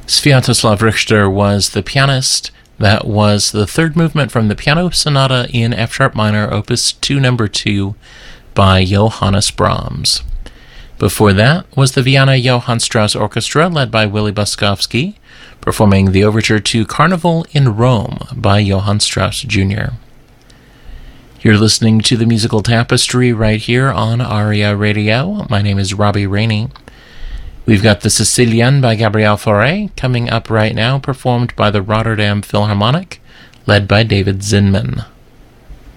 Sviatoslav Richter was the pianist. That was the third movement from the Piano Sonata in F-sharp minor, Opus 2, No. 2, by Johannes Brahms. Before that was the Vienna Johann Strauss Orchestra, led by Willy Boskovsky, performing the overture to Carnival in Rome by Johann Strauss Jr. You're listening to the Musical Tapestry right here on ARIA Radio. My name is Robbie Rainey. We've got the Sicilienne by Gabriel Fauré coming up right now, performed by the Rotterdam Philharmonic, led by David Zinman.